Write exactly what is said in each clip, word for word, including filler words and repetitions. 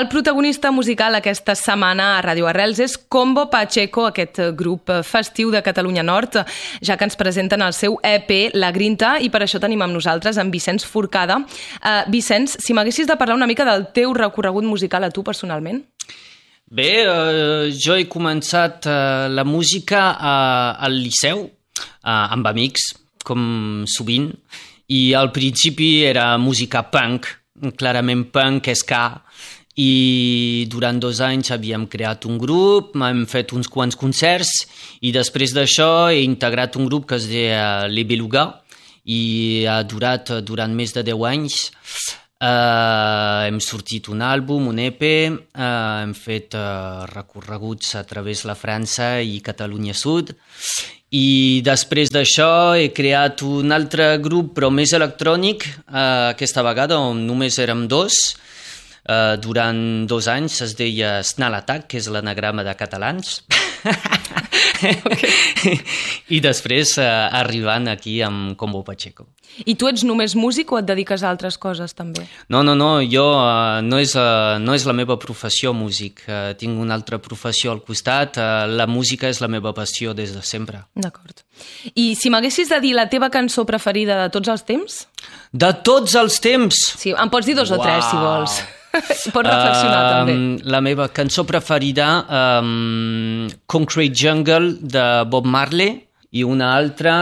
El protagonista musical aquesta setmana a Ràdio Arrels és Combo Pacheco, aquest grup festiu de Catalunya Nord, ja que ens presenten el seu E P La Grinta, i per això tenim amb nosaltres en Vicenç Forcada. Uh, Vicenç, si m'haguessis de parlar una mica del teu recorregut musical a tu personalment? Bé, uh, jo he començat uh, la música uh, al Liceu, uh, amb amics, com sovint, i al principi era música punk, clarament punk, ska, i durant dos anys havíem creat un grup, hem fet uns quants concerts, i després d'això he integrat un grup que es deia Les Beluga, i ha durat durant més de deu anys. Uh, hem sortit un àlbum, un E P, uh, hem fet uh, recorreguts a través de la França i Catalunya Sud, i després d'això he creat un altre grup però més electrònic, uh, aquesta vegada on només érem dos, uh, durant dos anys, es deia Snal Attack, que és l'anagrama de catalans. Okay. I després uh, arribant aquí amb Combo Pacheco. I tu ets només músic o et dediques a altres coses també? No, no, no, jo uh, no, és, uh, no és la meva professió músic, uh, tinc una altra professió al costat, uh, la música és la meva passió des de sempre. D'acord. I si m'haguessis de dir la teva cançó preferida de tots els temps? De tots els temps? Sí, em pots dir dos Uau. o tres si vols. Pots reflexionar uh, també. La meva cançó preferida, um, Concrete Jungle de Bob Marley, i una altra,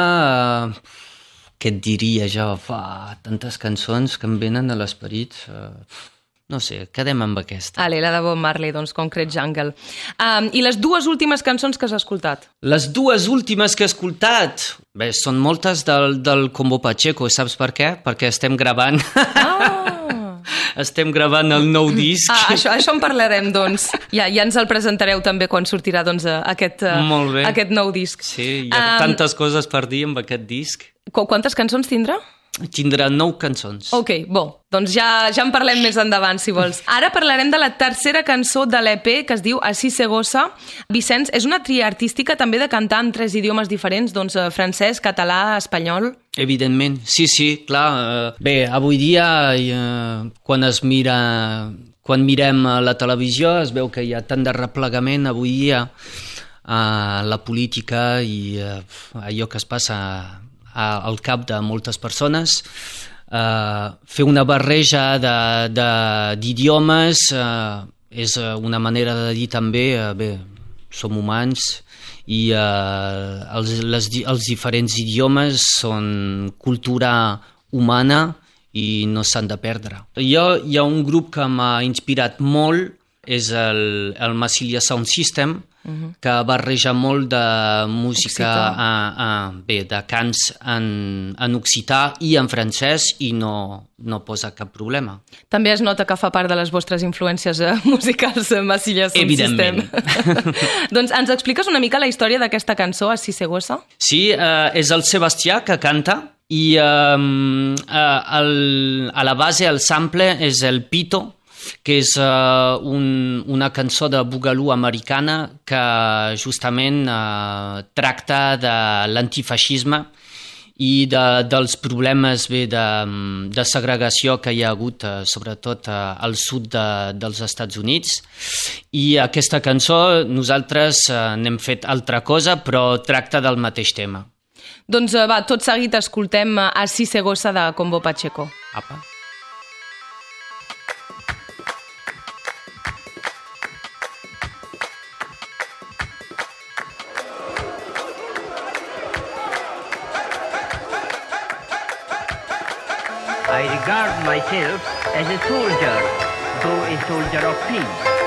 uh, què et diria jo? Fa tantes cançons que em venen a l'esperit. Uh, no sé, quedem amb aquesta. Ale, la de Bob Marley, doncs, Concrete Jungle. Um, I les dues últimes cançons que has escoltat? Les dues últimes que he escoltat? Bé, són moltes del, del Combo Pacheco, saps per què? Perquè estem gravant... Ah! Estem gravant el nou disc. Ah, això, això en parlarem, doncs. Ja, ja ens el presentareu també quan sortirà doncs, aquest, uh, aquest nou disc. Sí, hi ha um, tantes coses per dir amb aquest disc. Qu Quantes cançons tindrà? Tindrà nou cançons. Ok, bo, doncs ja, ja en parlem més endavant, si vols. Ara parlarem de la tercera cançó de l'E P, que es diu Así se goza. Vicenç, és una tria artística també de cantar en tres idiomes diferents, doncs francès, català, espanyol... Evidentment, sí, sí, clar. Bé, avui dia, eh, quan es mira, quan mirem la televisió, es veu que hi ha tant de replegament avui dia a la política i eh, allò que es passa al cap de moltes persones. Eh, fer una barreja d'idiomes eh, és una manera de dir també, eh, bé, som humans, i uh, els, les, els diferents idiomes són cultura humana i no s'han de perdre. Jo, hi ha un grup que m'ha inspirat molt, és el, el Massilia Sound System, uh-huh. que barreja molt de música, a, a, bé, de cants en, en occità i en francès, i no, no posa cap problema. També es nota que fa part de les vostres influències eh, musicals, Massilia Sound System. Evidentment. Doncs ens expliques una mica la història d'aquesta cançó, Así se goza? Sí, eh, és el Sebastià que canta, i eh, eh, el, a la base, el sample, és el Pito, que és uh, un, una cançó de boogaloo americana que justament uh, tracta de l'antifeixisme i de, dels problemes bé, de, de segregació que hi ha hagut, uh, sobretot uh, al sud de, dels Estats Units. I aquesta cançó nosaltres uh, n'hem fet altra cosa, però tracta del mateix tema. Doncs uh, va, tot seguit escoltem Así se goza de Combo Pacheco. Apa. I regard myself as a soldier, though a soldier of peace.